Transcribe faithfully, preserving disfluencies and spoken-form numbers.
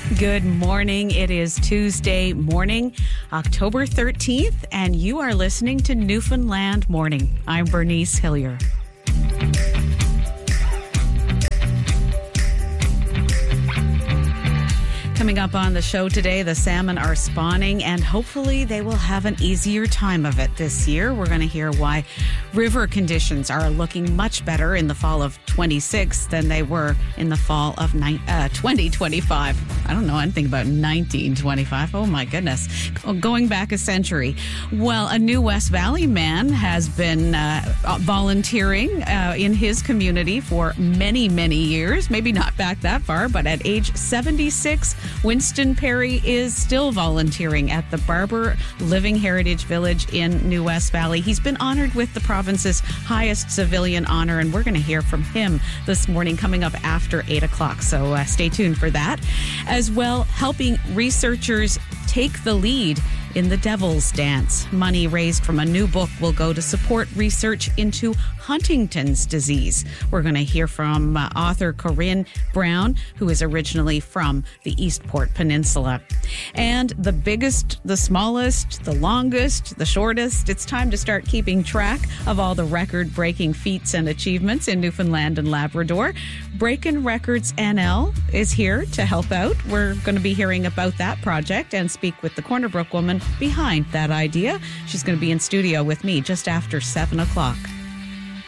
Good morning. It is Tuesday morning, October thirteenth, and you are listening to Newfoundland Morning. I'm Bernice Hillier. Coming up on the show today, the salmon are spawning, and hopefully they will have an easier time of it this year. We're going to hear why river conditions are looking much better in the fall of twenty-six than they were in the fall of ni- uh, twenty twenty-five. I don't know anything about nineteen twenty-five. Oh, my goodness. Going back a century. Well, a new West Valley man has been uh, volunteering uh, in his community for many, many years. Maybe not back that far, but at age seventy-six, Winston Perry is still volunteering at the Barber Living Heritage Village in New West Valley. He's been honored with the province's highest civilian honor, and we're going to hear from him this morning coming up after eight o'clock. So uh, stay tuned for that. As well, helping researchers take the lead in the Devil's Dance. Money raised from a new book will go to support research into Huntington's disease. We're going to hear from uh, author Corinne Brown, who is originally from the Eastport Peninsula. And the biggest, the smallest, the longest, the shortest, it's time to start keeping track of all the record-breaking feats and achievements in Newfoundland and Labrador. Breakin' Records N L is here to help out. We're going to be hearing about that project and speak with the Corner Brook woman behind that idea. She's going to be in studio with me just after seven o'clock.